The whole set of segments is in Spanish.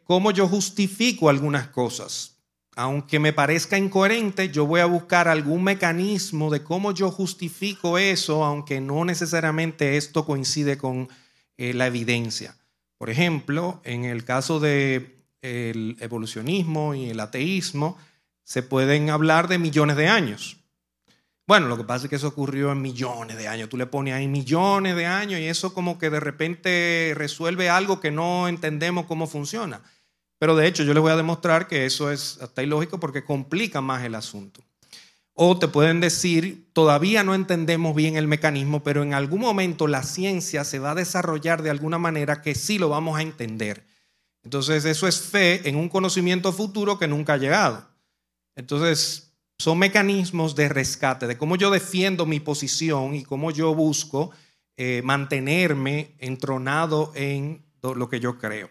cómo yo justifico algunas cosas. Aunque me parezca incoherente, yo voy a buscar algún mecanismo de cómo yo justifico eso, aunque no necesariamente esto coincide con la evidencia. Por ejemplo, en el caso del evolucionismo y el ateísmo, se pueden hablar de millones de años. Bueno, lo que pasa es que eso ocurrió en millones de años. Tú le pones ahí millones de años y eso como que de repente resuelve algo que no entendemos cómo funciona. Pero de hecho yo les voy a demostrar que eso es hasta ilógico porque complica más el asunto. O te pueden decir, todavía no entendemos bien el mecanismo, pero en algún momento la ciencia se va a desarrollar de alguna manera que sí lo vamos a entender. Entonces eso es fe en un conocimiento futuro que nunca ha llegado. Entonces son mecanismos de rescate, de cómo yo defiendo mi posición y cómo yo busco mantenerme entronado en lo que yo creo.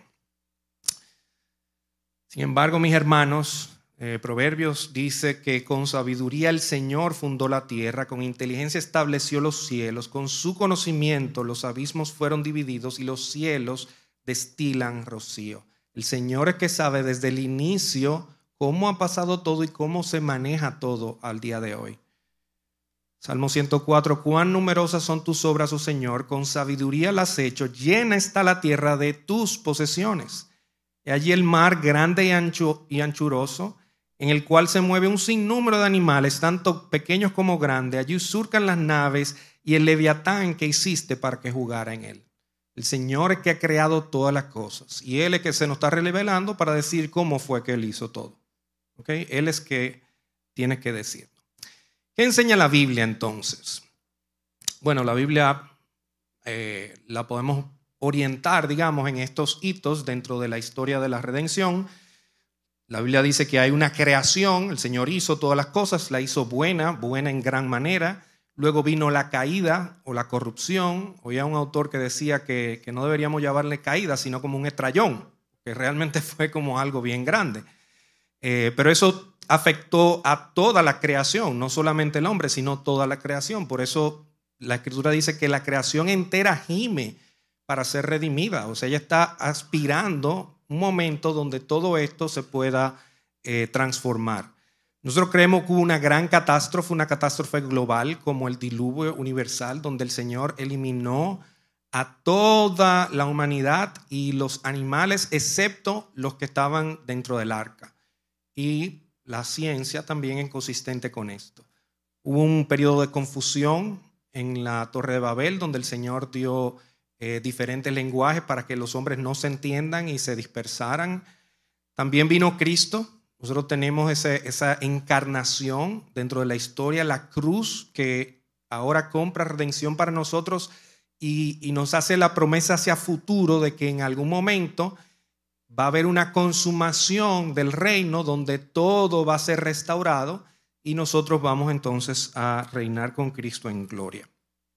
Sin embargo, mis hermanos, Proverbios dice que con sabiduría el Señor fundó la tierra, con inteligencia estableció los cielos, con su conocimiento los abismos fueron divididos y los cielos destilan rocío. El Señor es que sabe desde el inicio cómo ha pasado todo y cómo se maneja todo al día de hoy. Salmo 104, cuán numerosas son tus obras, oh Señor, con sabiduría las has hecho, llena está la tierra de tus posesiones. Y allí el mar grande y anchuroso, en el cual se mueve un sinnúmero de animales, tanto pequeños como grandes. Allí surcan las naves y el leviatán que hiciste para que jugara en él. El Señor es que ha creado todas las cosas y Él es que se nos está revelando para decir cómo fue que Él hizo todo. ¿Okay? Él es que tiene que decirlo. ¿Qué enseña la Biblia entonces? Bueno, la Biblia la podemos orientar, digamos, en estos hitos dentro de la historia de la redención. La Biblia dice que hay una creación, el Señor hizo todas las cosas, la hizo buena en gran manera. Luego vino la caída o la corrupción. Oía un autor que decía que no deberíamos llamarle caída, sino como un estrellón, que realmente fue como algo bien grande. Pero eso afectó a toda la creación, no solamente el hombre, sino toda la creación. Por eso la Escritura dice que la creación entera gime para ser redimida. O sea, ella está aspirando un momento donde todo esto se pueda transformar. Nosotros creemos que hubo una gran catástrofe, una catástrofe global como el diluvio universal, donde el Señor eliminó a toda la humanidad y los animales, excepto los que estaban dentro del arca. Y la ciencia también es consistente con esto. Hubo un periodo de confusión en la Torre de Babel, donde el Señor dio diferentes lenguajes para que los hombres no se entiendan y se dispersaran. También vino Cristo. Nosotros tenemos esa encarnación dentro de la historia, la cruz que ahora compra redención para nosotros y nos hace la promesa hacia futuro de que en algún momento va a haber una consumación del reino donde todo va a ser restaurado y nosotros vamos entonces a reinar con Cristo en gloria.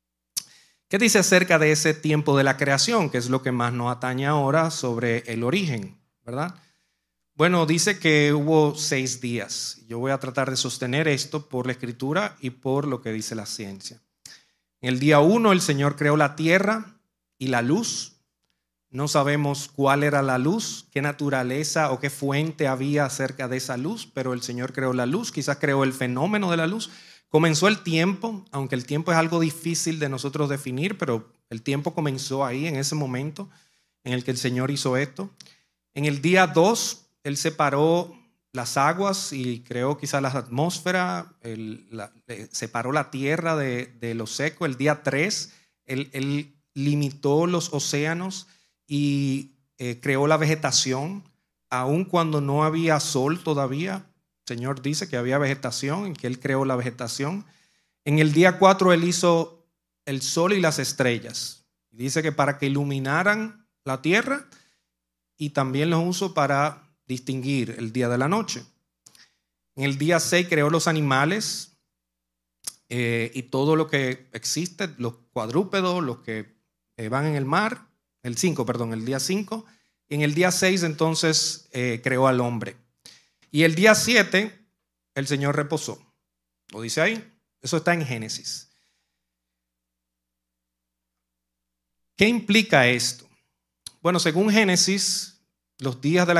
¿Qué dice acerca de ese tiempo de la creación? Que es lo que más nos atañe ahora sobre el origen, ¿verdad? Bueno, dice que hubo 6 días. Yo voy a tratar de sostener esto por la Escritura y por lo que dice la ciencia. En el día 1 el Señor creó la tierra y la luz. No sabemos cuál era la luz, qué naturaleza o qué fuente había acerca de esa luz, pero el Señor creó la luz, quizás creó el fenómeno de la luz. Comenzó el tiempo, aunque el tiempo es algo difícil de nosotros definir, pero el tiempo comenzó ahí, en ese momento en el que el Señor hizo esto. En el día 2, Él separó las aguas y creó quizás la atmósfera, separó la tierra de lo seco. El día 3, Él limitó los océanos y creó la vegetación, aun cuando no había sol todavía. El Señor dice que había vegetación y que Él creó la vegetación. En el día 4 Él hizo el sol y las estrellas. Dice que para que iluminaran la tierra y también los usó para distinguir el día de la noche. En el día 6 creó los animales y todo lo que existe, los cuadrúpedos, los que van en el mar. El día 5. Y en el día 6 entonces creó al hombre. Y el día 7 el Señor reposó. ¿Lo dice ahí? Eso está en Génesis. ¿Qué implica esto? Bueno, según Génesis, los días de la